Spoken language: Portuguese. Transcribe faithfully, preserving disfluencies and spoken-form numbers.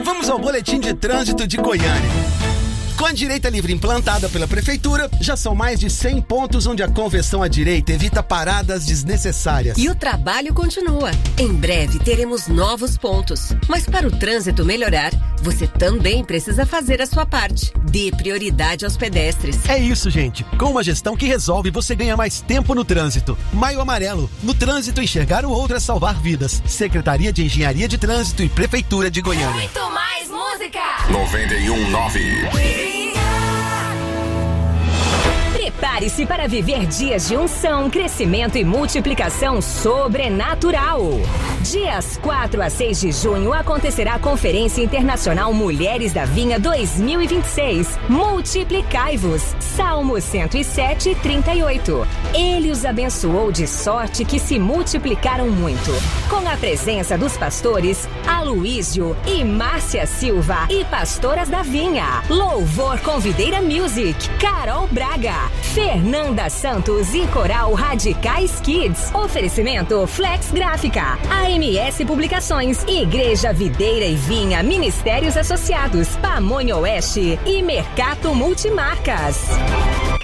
Vamos ao boletim de trânsito de Goiânia. Com a direita livre implantada pela Prefeitura, já são mais de cem pontos onde a conversão à direita evita paradas desnecessárias. E o trabalho continua. Em breve teremos novos pontos. Mas para o trânsito melhorar, você também precisa fazer a sua parte. Dê prioridade aos pedestres. É isso, gente. Com uma gestão que resolve, você ganha mais tempo no trânsito. Maio Amarelo. No trânsito, enxergar o outro é salvar vidas. Secretaria de Engenharia de Trânsito e Prefeitura de Goiânia. Muito mais música. noventa e um nove. Prepare-se para viver dias de unção, crescimento e multiplicação sobrenatural. Dias quatro a seis de junho acontecerá a Conferência Internacional Mulheres da Vinha dois mil e vinte e seis. Multiplicai-vos. Salmos cento e sete, trinta e oito. Ele os abençoou de sorte que se multiplicaram muito. Com a presença dos pastores Aloísio e Márcia Silva e pastoras da Vinha. Louvor com Videira Music, Carol Braga, Fernanda Santos e Coral Radicais Kids. Oferecimento Flex Gráfica, A M S Publicações, Igreja Videira e Vinha, Ministérios Associados, Pamonha Oeste e Mercato Multimarcas.